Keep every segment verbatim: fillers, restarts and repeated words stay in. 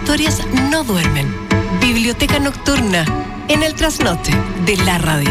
historias no duermen. Biblioteca Nocturna, en el trasnoche de la radio.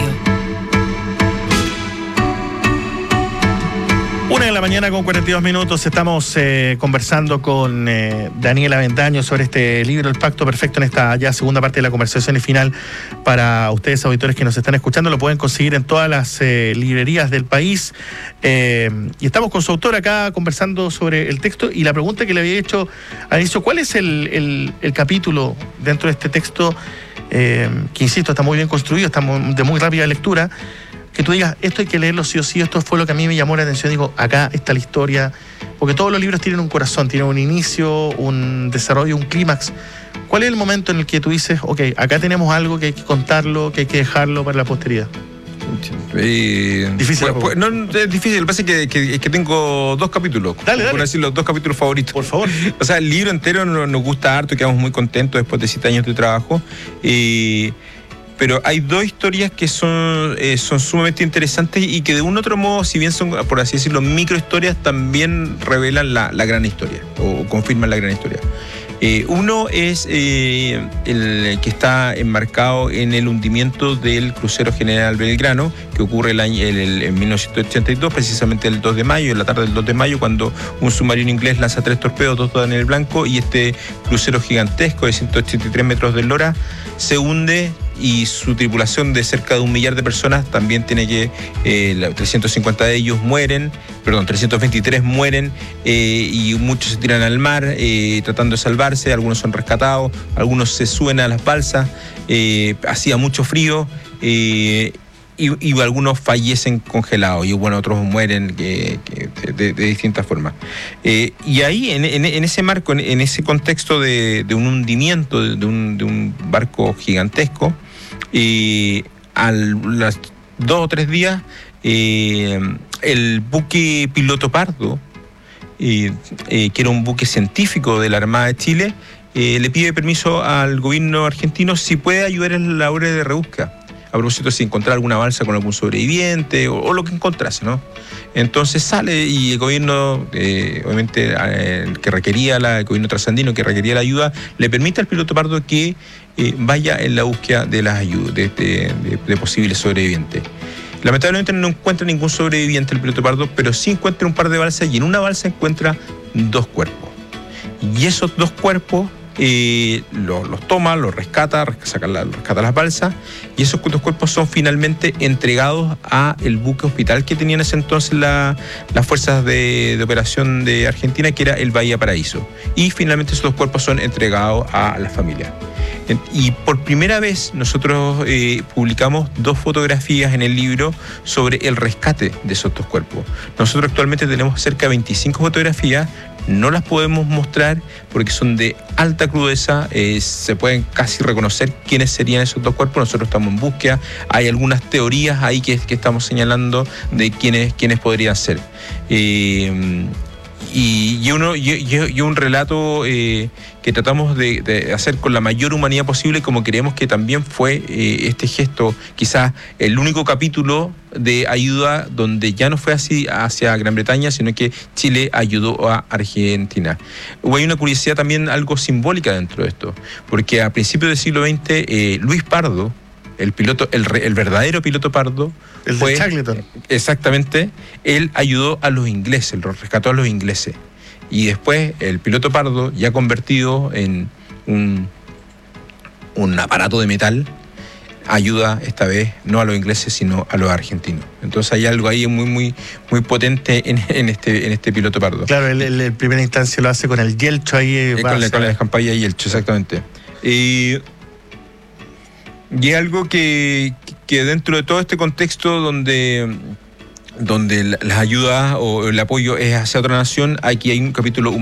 Una de la mañana con cuarenta y dos minutos. Estamos eh, conversando con eh, Daniel Avendaño sobre este libro, El Pacto Perfecto, en esta ya segunda parte de la conversación y final para ustedes, auditores que nos están escuchando. Lo pueden conseguir en todas las eh, librerías del país. Eh, y estamos con su autor acá conversando sobre el texto. Y la pregunta que le había hecho al inicio, ¿cuál es el, el, el capítulo dentro de este texto eh, que, insisto, está muy bien construido, está muy, de muy rápida lectura, que tú digas, esto hay que leerlo sí o sí, esto fue lo que a mí me llamó la atención? Digo, acá está la historia, porque todos los libros tienen un corazón, tienen un inicio, un desarrollo, un clímax. ¿Cuál es el momento en el que tú dices, ok, acá tenemos algo que hay que contarlo, que hay que dejarlo para la posteridad? Eh, difícil. Pues, pues, no, es difícil. Lo que pasa es que, que, que tengo dos capítulos. Dale, dale. Por decir, los dos capítulos favoritos. Por favor. O sea, el libro entero nos, nos gusta harto, quedamos muy contentos después de siete años de trabajo. Eh, Pero hay dos historias que son, eh, son sumamente interesantes y que de un otro modo, si bien son, por así decirlo, microhistorias, también revelan la, la gran historia o confirman la gran historia. Eh, uno es eh, el que está enmarcado en el hundimiento del crucero General Belgrano, que ocurre el año, el, el, en mil novecientos ochenta y dos, precisamente el dos de mayo, en la tarde del dos de mayo, cuando un submarino inglés lanza tres torpedos, dos dan en el blanco, y este crucero gigantesco de ciento ochenta y tres metros de eslora se hunde, y su tripulación de cerca de un millar de personas también tiene que, eh, trescientos cincuenta de ellos mueren, perdón, trescientos veintitrés mueren, eh, y muchos se tiran al mar eh, tratando de salvarse, algunos son rescatados, algunos se suben a las balsas, eh, hacía mucho frío, eh, y, y algunos fallecen congelados, y bueno, otros mueren que, que de, de distintas formas. Eh, y ahí, en, en, en ese marco, en, en ese contexto de, de un hundimiento, de, de, un, de un barco gigantesco, y a los dos o tres días, eh, el buque Piloto Pardo, eh, eh, que era un buque científico de la Armada de Chile, eh, le pide permiso al gobierno argentino si puede ayudar en la labor de rebusca. A propósito, si encontrar alguna balsa con algún sobreviviente o, o lo que encontrase, ¿no? Entonces sale y el gobierno, eh, obviamente, eh, el que requería la, el gobierno trasandino que requería la ayuda, le permite al Piloto Pardo que eh, vaya en la búsqueda de las ayudas, de, de, de, de posibles sobrevivientes. Lamentablemente no encuentra ningún sobreviviente el Piloto Pardo, pero sí encuentra un par de balsas, y en una balsa encuentra dos cuerpos. Y esos dos cuerpos Eh, los, los toma, los rescata, rescata, rescata las balsas, y esos dos cuerpos son finalmente entregados a el buque hospital que tenían en ese entonces la, las fuerzas de, de operación de Argentina, que era el Bahía Paraíso, y finalmente esos dos cuerpos son entregados a la familia. Y por primera vez nosotros eh, publicamos dos fotografías en el libro sobre el rescate de esos dos cuerpos. Nosotros actualmente tenemos cerca de veinticinco fotografías. No las podemos mostrar porque son de alta crudeza, eh, se pueden casi reconocer quiénes serían esos dos cuerpos.Nosotros estamos en búsqueda, hay algunas teorías ahí que, que estamos señalando de quiénes, quiénes podrían ser. Eh, y, y, uno, y, y un relato eh, que tratamos de, de hacer con la mayor humanidad posible, como creemos que también fue eh, este gesto, quizás el único capítulo de ayuda donde ya no fue así hacia Gran Bretaña, sino que Chile ayudó a Argentina. Hubo hay una curiosidad también algo simbólica dentro de esto, porque a principios del siglo veinte, eh, Luis Pardo, el piloto, el, el verdadero Piloto Pardo, el fue, de Shackleton. Exactamente, él ayudó a los ingleses, los rescató a los ingleses. Y después el Piloto Pardo, ya convertido en un, un aparato de metal, ayuda esta vez no a los ingleses sino a los argentinos. Entonces hay algo ahí muy muy muy potente en, en este en este Piloto Pardo. Claro, él en primera instancia lo hace con el Yelcho ahí. Eh, con, la, con la escampalla Yelcho, exactamente. Y, y es algo que, que dentro de todo este contexto donde donde las ayudas o el apoyo es hacia otra nación, aquí hay un capítulo